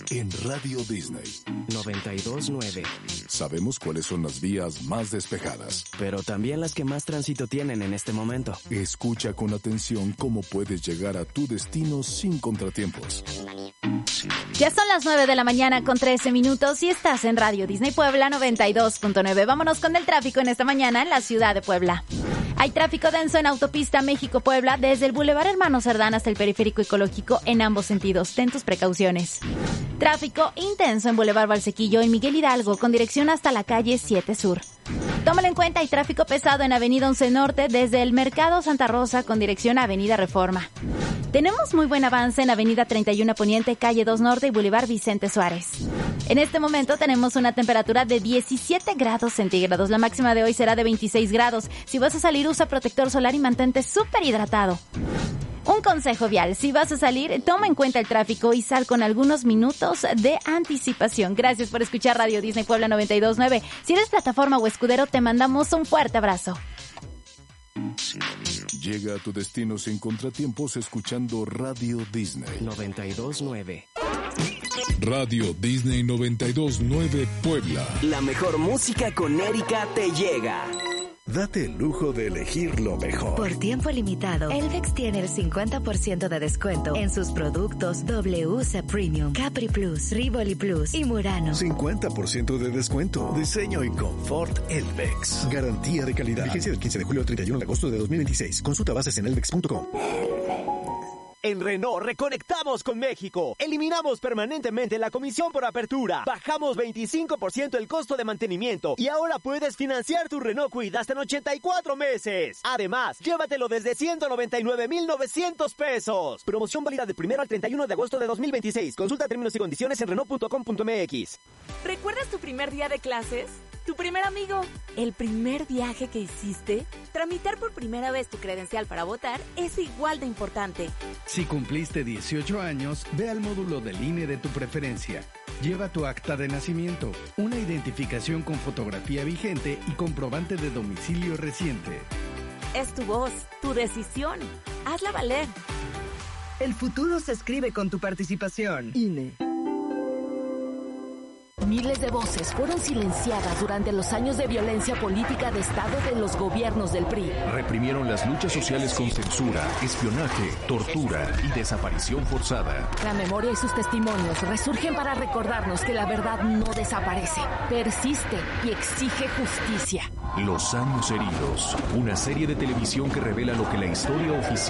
En Radio Disney 92.9. Sabemos cuáles son las vías más despejadas, pero también las que más tránsito tienen en este momento. Escucha con atención cómo puedes llegar a tu destino sin contratiempos. Ya son las 9 de la mañana con 13 minutos y estás en Radio Disney Puebla 92.9. Vámonos con el tráfico en esta mañana en la ciudad de Puebla. Hay tráfico denso en autopista México-Puebla desde el Boulevard Hermano Cerdán hasta el Periférico Ecológico en ambos sentidos. Ten tus precauciones. Tráfico intenso en Boulevard Valsequillo y Miguel Hidalgo con dirección hasta la calle 7 Sur. Tómalo en cuenta, hay tráfico pesado en Avenida 11 Norte desde el Mercado Santa Rosa con dirección a Avenida Reforma. Tenemos muy buen avance en Avenida 31 Poniente, calle 2 Norte y Boulevard Vicente Suárez. En este momento tenemos una temperatura de 17 grados centígrados. La máxima de hoy será de 26 grados. Si vas a salir, usa protector solar y mantente súper hidratado. Un consejo vial, si vas a salir, toma en cuenta el tráfico y sal con algunos minutos de anticipación. Gracias por escuchar Radio Disney Puebla 92.9. Si eres plataforma o escudero, te mandamos un fuerte abrazo. Llega a tu destino sin contratiempos escuchando Radio Disney 92.9. Radio Disney 92.9 Puebla. La mejor música con Erika te llega. Date el lujo de elegir lo mejor. Por tiempo limitado, Elvex tiene el 50% de descuento en sus productos WC Premium, Capri Plus, Rivoli Plus y Murano. 50% de descuento. Diseño y confort Elvex. Garantía de calidad. Vigencia del 15 de julio al 31 de agosto de 2026. Consulta bases en elvex.com. En Renault reconectamos con México. Eliminamos permanentemente la comisión por apertura. Bajamos 25% el costo de mantenimiento. Y ahora puedes financiar tu Renault Kwid hasta en 84 meses. Además, llévatelo desde 199,900 pesos. Promoción válida del 1 al 31 de agosto de 2026. Consulta términos y condiciones en Renault.com.mx. ¿Recuerdas tu primer día de clases? ¿Tu primer amigo? ¿El primer viaje que hiciste? Tramitar por primera vez tu credencial para votar es igual de importante. Si cumpliste 18 años, ve al módulo del INE de tu preferencia. Lleva tu acta de nacimiento, una identificación con fotografía vigente y comprobante de domicilio reciente. Es tu voz, tu decisión. Hazla valer. El futuro se escribe con tu participación. INE. Miles de voces fueron silenciadas durante los años de violencia política de Estado de los gobiernos del PRI. Reprimieron las luchas sociales con censura, espionaje, tortura y desaparición forzada. La memoria y sus testimonios resurgen para recordarnos que la verdad no desaparece, persiste y exige justicia. Los años heridos, una serie de televisión que revela lo que la historia oficial